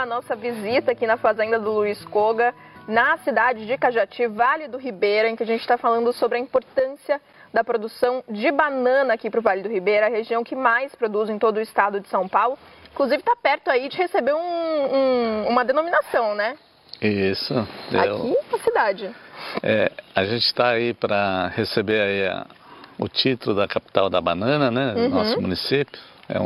a nossa visita aqui na fazenda do Luiz Koga, na cidade de Cajati, Vale do Ribeira, em que a gente está falando sobre a importância da produção de banana aqui para o Vale do Ribeira, a região que mais produz em todo o estado de São Paulo. Inclusive está perto aí de receber uma denominação, né? Isso. Aqui na cidade. A gente está aí para receber aí o título da capital da banana, né? Do nosso município.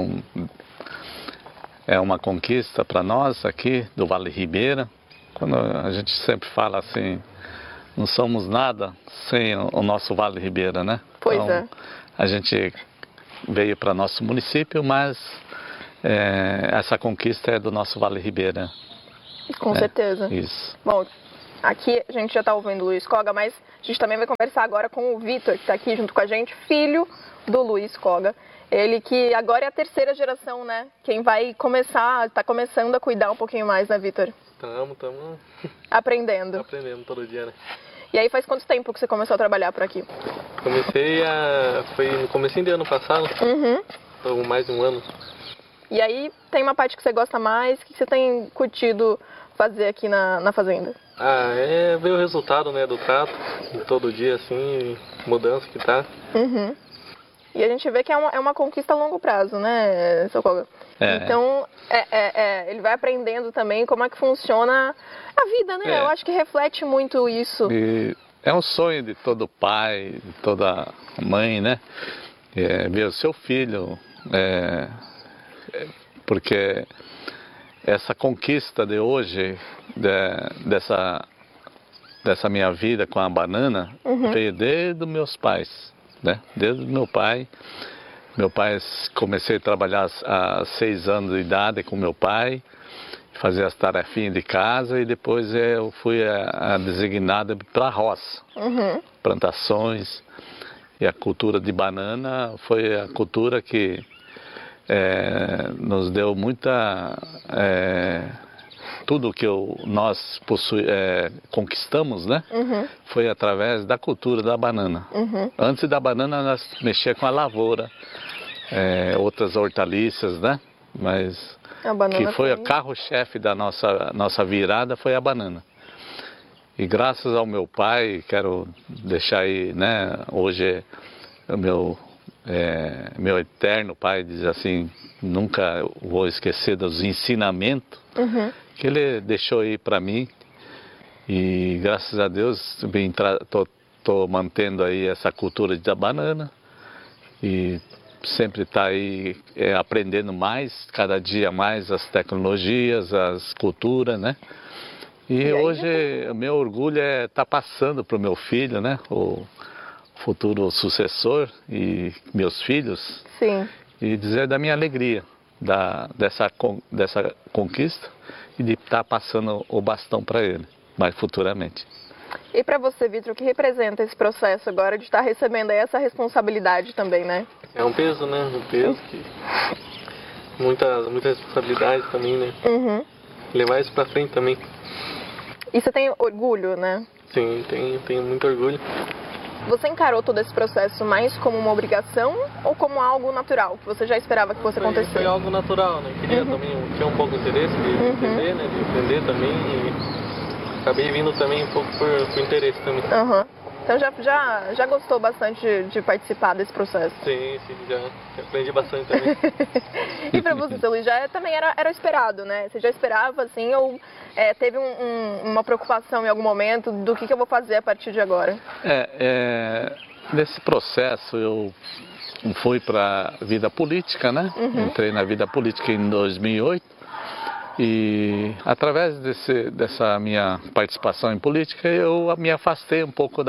É uma conquista para nós aqui do Vale Ribeira. Quando a gente sempre fala assim, não somos nada sem o nosso Vale Ribeira, né? Pois então, a gente veio para nosso município, mas essa conquista é do nosso Vale Ribeira. Com certeza. Isso. Bom, aqui a gente já está ouvindo o Luiz Koga, mas a gente também vai conversar agora com o Vitor, que está aqui junto com a gente, filho do Luiz Koga. Ele que agora é a terceira geração, né? Quem vai está começando a cuidar um pouquinho mais, né, Vitor? Estamos aprendendo. Aprendendo todo dia, né? E aí faz quanto tempo que você começou a trabalhar por aqui? Foi no comecinho do ano passado. Então, mais de um ano. E aí tem uma parte que você gosta mais, o que você tem curtido fazer aqui na fazenda? É ver o resultado, né, do trato, todo dia, assim, mudança que tá. E a gente vê que é uma conquista a longo prazo, né, seu Koga? Então, ele vai aprendendo também como é que funciona a vida, né? Eu acho que reflete muito isso. E é um sonho de todo pai, de toda mãe, né? Ver o seu filho, porque essa conquista de hoje, dessa minha vida com a banana, veio desde os meus pais, né? Desde o meu pai. Meu pai, comecei a trabalhar há 6 anos de idade com meu pai, fazer as tarefinhas de casa e depois eu fui designado para a roça, plantações. E a cultura de banana foi a cultura que nos deu muita... tudo que nós conquistamos, né? Foi através da cultura da banana. Antes da banana nós mexíamos com a lavoura, outras hortaliças, né? Mas que foi o carro-chefe da nossa virada foi a banana. E graças ao meu pai, quero deixar aí, né? Hoje o meu eterno pai diz assim, nunca vou esquecer dos ensinamentos que ele deixou aí para mim. E graças a Deus estou mantendo aí essa cultura da banana e sempre está aí aprendendo mais, cada dia mais as tecnologias, as culturas, né? E hoje o meu orgulho é estar passando para o meu filho, né? O futuro sucessor e meus filhos. Sim. E dizer da minha alegria dessa conquista e de estar passando o bastão para ele, mais futuramente. E para você, Vitor, o que representa esse processo agora de estar recebendo aí essa responsabilidade também, né? É um peso, né? Um peso que... Muita responsabilidade também, né? Levar isso para frente também. E você tem orgulho, né? Sim, tenho muito orgulho. Você encarou todo esse processo mais como uma obrigação ou como algo natural, que você já esperava que fosse acontecer? Foi algo natural, né? Queria também, tinha um pouco de interesse de entender, né? De aprender também e acabei vindo também um pouco por interesse também. Então já gostou bastante de participar desse processo? Sim, já aprendi bastante também. E para você, seu Luiz, também era esperado, né? Você já esperava, assim, ou teve uma preocupação em algum momento do que eu vou fazer a partir de agora? Nesse processo eu fui para a vida política, né? Entrei na vida política em 2008. E através dessa minha participação em política, eu me afastei um pouco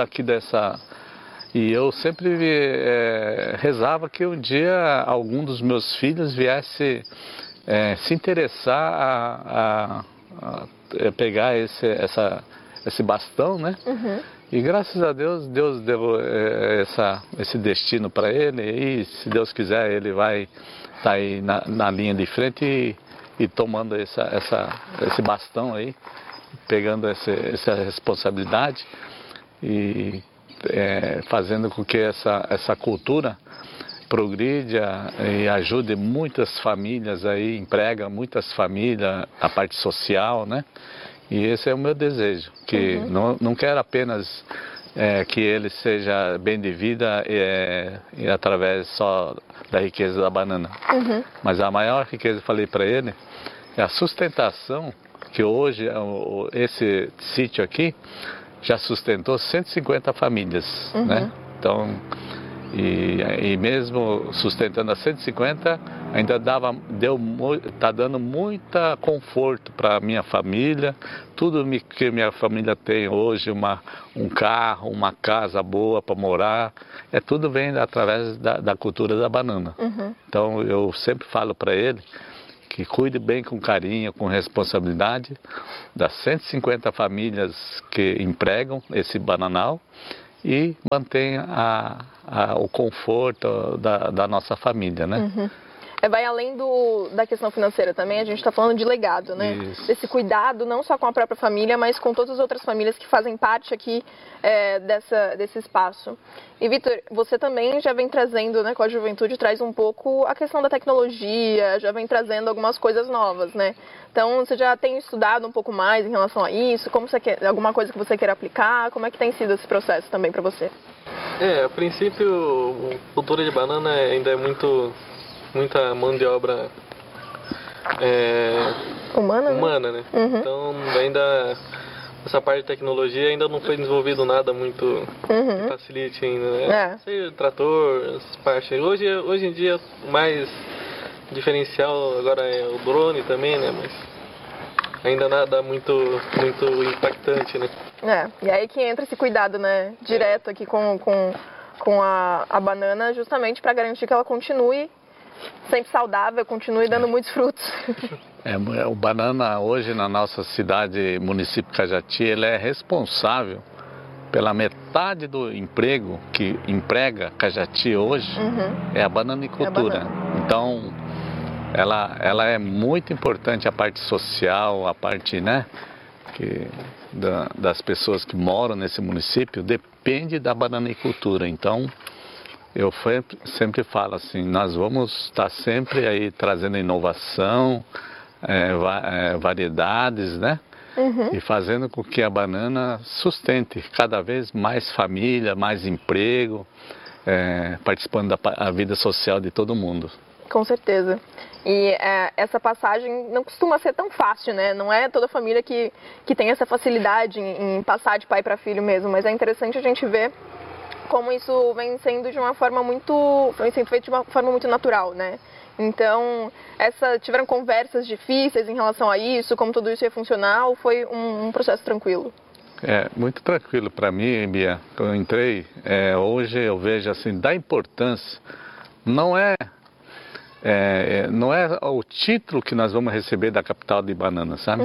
E eu sempre rezava que um dia algum dos meus filhos viesse se interessar a pegar esse bastão, né? E graças a Deus, Deus deu esse destino para ele. E se Deus quiser, ele vai estar aí na linha de frente e tomando esse bastão aí, pegando essa responsabilidade e fazendo com que essa cultura progride e ajude muitas famílias aí, emprega muitas famílias, a parte social, né? E esse é o meu desejo, que não quero apenas que ele seja bem de vida e através só da riqueza da banana. Mas a maior riqueza, eu falei para ele, é a sustentação, que hoje esse sítio aqui já sustentou 150 famílias, né? Então, e mesmo sustentando as 150, ainda está dando muita conforto para a minha família. Tudo que minha família tem hoje, um carro, uma casa boa para morar, tudo vem através da cultura da banana. Então eu sempre falo para ele que cuide bem, com carinho, com responsabilidade das 150 famílias que empregam esse bananal e mantenha o conforto da nossa família, né? Vai além da questão financeira também, a gente está falando de legado, né? Isso. Desse cuidado não só com a própria família, mas com todas as outras famílias que fazem parte aqui desse espaço. E Vitor, você também já vem trazendo, né, com a juventude, traz um pouco a questão da tecnologia, já vem trazendo algumas coisas novas, né? Então, você já tem estudado um pouco mais em relação a isso? Alguma coisa que você queira aplicar? Como é que tem sido esse processo também para você? A princípio, a cultura de banana ainda é muita mão de obra humana, né? Então ainda essa parte de tecnologia ainda não foi desenvolvido nada muito que facilite ainda, né? Sei, trator, essas partes. Hoje em dia o mais diferencial agora é o drone também, né? Mas ainda nada muito impactante, né? E aí que entra esse cuidado, né? Direto aqui com a banana, justamente para garantir que ela continue sempre saudável, continue dando muitos frutos. O banana hoje na nossa cidade, município de Cajati, ele é responsável pela metade do emprego que emprega Cajati hoje, é a bananicultura. Então, ela é muito importante, a parte social, a parte, né, das pessoas que moram nesse município, depende da bananicultura. Então, eu sempre falo assim, nós vamos estar sempre aí trazendo inovação, variedades, né? E fazendo com que a banana sustente cada vez mais família, mais emprego, participando da vida social de todo mundo. Com certeza. E essa passagem não costuma ser tão fácil, né? Não é toda família que tem essa facilidade em passar de pai para filho mesmo, mas é interessante a gente ver como isso vem sendo feito de uma forma muito natural, né? Então, tiveram conversas difíceis em relação a isso, como tudo isso ia funcionar, ou foi um processo tranquilo? Muito tranquilo para mim, Bia. Quando eu entrei, hoje eu vejo assim, da importância, não é o título que nós vamos receber da capital de banana, sabe?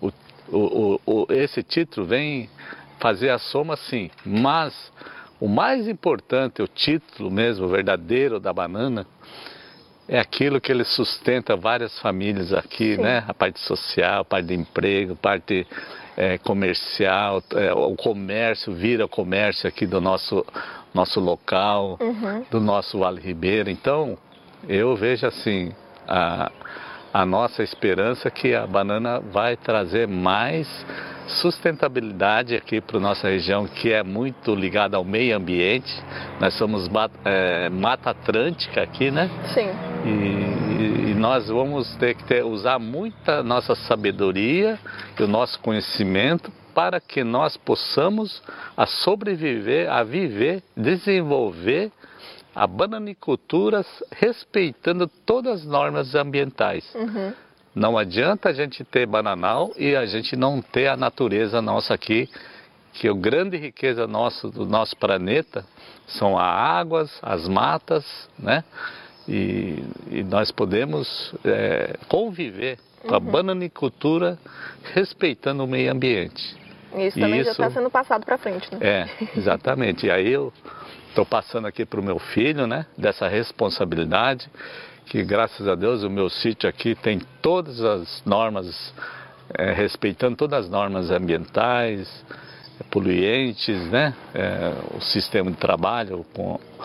Esse título vem fazer a soma, sim, mas o mais importante, o título mesmo, verdadeiro da banana, é aquilo que ele sustenta várias famílias aqui, né? A parte social, a parte de emprego, a parte comercial, o comércio, vira comércio aqui do nosso local, do nosso Vale Ribeira. Então, eu vejo assim, a nossa esperança é que a banana vai trazer mais sustentabilidade aqui para a nossa região, que é muito ligada ao meio ambiente. Nós somos Mata Atlântica aqui, né? Sim. E nós vamos ter que usar muita nossa sabedoria e o nosso conhecimento para que nós possamos viver, desenvolver a bananicultura respeitando todas as normas ambientais. Não adianta a gente ter bananal e a gente não ter a natureza nossa aqui, que a grande riqueza do nosso planeta são as águas, as matas, né? E nós podemos conviver com a bananicultura respeitando o meio ambiente. Isso também já está sendo passado para frente, né? Exatamente. E aí eu estou passando aqui para o meu filho, né? Dessa responsabilidade, que graças a Deus o meu sítio aqui tem todas as normas, respeitando todas as normas ambientais, poluentes, né? O sistema de trabalho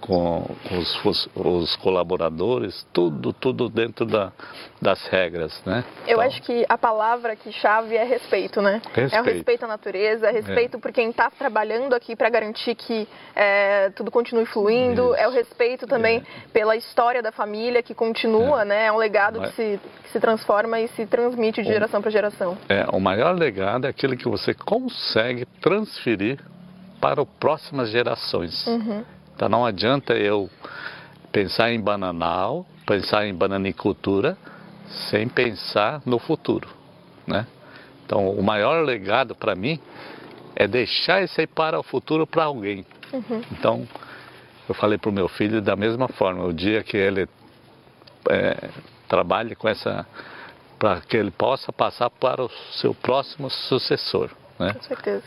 com os colaboradores, tudo dentro das regras, né? Eu acho que a palavra que chave é respeito, né? Respeito. É o respeito à natureza, respeito por quem está trabalhando aqui para garantir que tudo continue fluindo, é o respeito também pela história da família que continua, né? É um legado que se transforma e se transmite de geração para geração. O maior legado é aquele que você consegue transferir para as próximas gerações. Então não adianta eu pensar em bananal, pensar em bananicultura, sem pensar no futuro, né? Então o maior legado para mim é deixar isso aí para o futuro para alguém. Então eu falei para o meu filho da mesma forma, o dia que ele trabalhe com essa, para que ele possa passar para o seu próximo sucessor, né? Com certeza.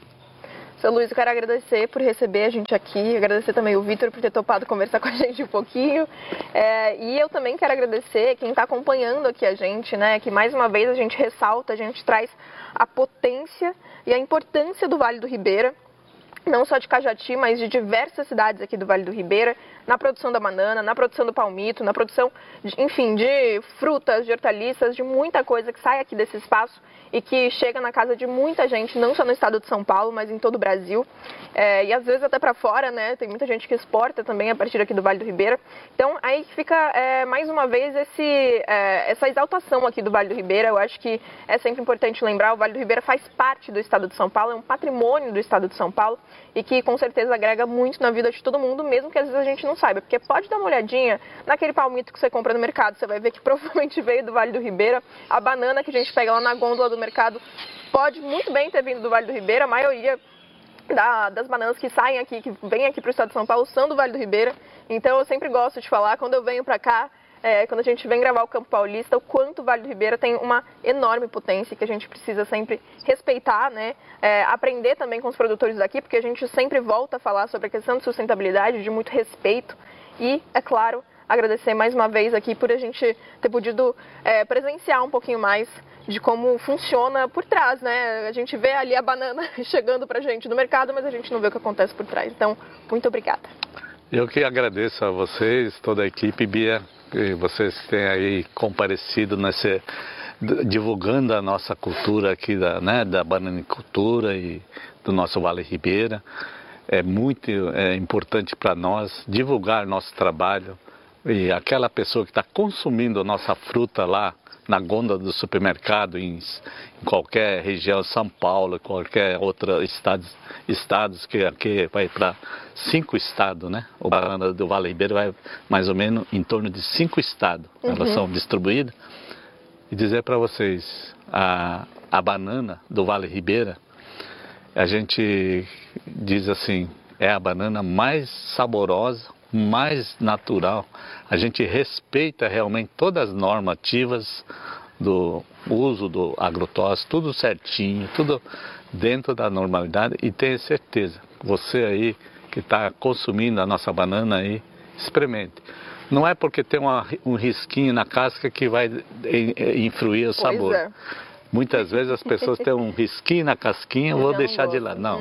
Seu Luiz, eu quero agradecer por receber a gente aqui, agradecer também o Vitor por ter topado conversar com a gente um pouquinho. E eu também quero agradecer quem está acompanhando aqui a gente, né? Que mais uma vez a gente ressalta, a gente traz a potência e a importância do Vale do Ribeira, não só de Cajati, mas de diversas cidades aqui do Vale do Ribeira, na produção da banana, na produção do palmito, na produção, enfim, de frutas, de hortaliças, de muita coisa que sai aqui desse espaço e que chega na casa de muita gente, não só no estado de São Paulo, mas em todo o Brasil. E às vezes até para fora, né? Tem muita gente que exporta também a partir aqui do Vale do Ribeira. Então aí fica mais uma vez essa exaltação aqui do Vale do Ribeira. Eu acho que é sempre importante lembrar, o Vale do Ribeira faz parte do estado de São Paulo, é um patrimônio do estado de São Paulo e que com certeza agrega muito na vida de todo mundo, mesmo que às vezes a gente não saiba, porque pode dar uma olhadinha naquele palmito que você compra no mercado, você vai ver que provavelmente veio do Vale do Ribeira. A banana que a gente pega lá na gôndola do mercado pode muito bem ter vindo do Vale do Ribeira. A maioria das bananas que saem aqui, que vêm aqui para o estado de São Paulo, são do Vale do Ribeira. Então eu sempre gosto de falar, quando eu venho para cá, quando a gente vem gravar o Campo Paulista, o quanto o Vale do Ribeira tem uma enorme potência que a gente precisa sempre respeitar, né? Aprender também com os produtores daqui, porque a gente sempre volta a falar sobre a questão de sustentabilidade, de muito respeito e, é claro, agradecer mais uma vez aqui por a gente ter podido presenciar um pouquinho mais de como funciona por trás, né? A gente vê ali a banana chegando pra gente no mercado, mas a gente não vê o que acontece por trás. Então, muito obrigada. Eu que agradeço a vocês, toda a equipe, Bia, que vocês têm aí comparecido divulgando a nossa cultura aqui da bananicultura e do nosso Vale Ribeira. É muito importante para nós divulgar nosso trabalho e aquela pessoa que está consumindo a nossa fruta lá na gôndola do supermercado em qualquer região, São Paulo, qualquer outro estados que aqui vai para 5 estados, né? O banana do Vale Ribeira vai mais ou menos em torno de 5 estados. Elas são distribuídas. E dizer para vocês, a banana do Vale Ribeira, a gente diz assim, é a banana mais saborosa, mais natural. A gente respeita realmente todas as normativas do uso do agrotóxico, tudo certinho, tudo dentro da normalidade, e tenha certeza, você aí que está consumindo a nossa banana aí, experimente. Não é porque tem um risquinho na casca que vai influir o sabor. Muitas vezes as pessoas têm um risquinho na casquinha, eu vou deixar de lado. Não.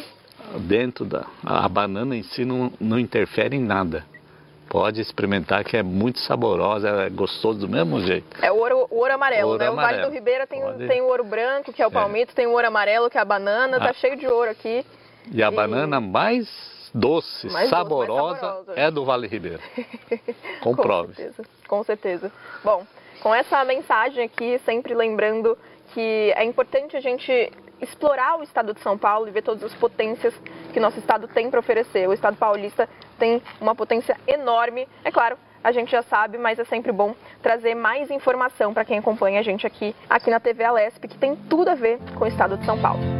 Dentro a banana em si não interfere em nada. Pode experimentar que é muito saborosa, é gostoso do mesmo jeito. É o ouro amarelo, né? O Vale do Ribeira tem o ouro branco, que é o palmito, tem o ouro amarelo, que é a banana, tá cheio de ouro aqui. E a banana mais doce, saborosa, é do Vale Ribeira. Comprove. Com certeza. Bom, com essa mensagem aqui, sempre lembrando que é importante a gente explorar o estado de São Paulo e ver todas as potências que nosso estado tem para oferecer. O estado paulista tem uma potência enorme, é claro, a gente já sabe, mas é sempre bom trazer mais informação para quem acompanha a gente aqui na TV Alesp, que tem tudo a ver com o estado de São Paulo.